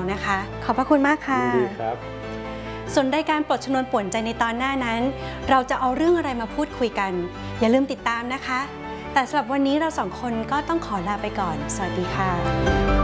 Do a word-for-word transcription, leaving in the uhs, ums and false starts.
นะคะ ขอบพระคุณมากค่ะดีครับส่วนรายการปลดชนวนป่วนใจในตอนหน้านั้นเราจะเอาเรื่องอะไรมาพูดคุยกันอย่าลืมติดตามนะคะแต่สำหรับวันนี้เราสองคนก็ต้องขอลาไปก่อนสวัสดีค่ะ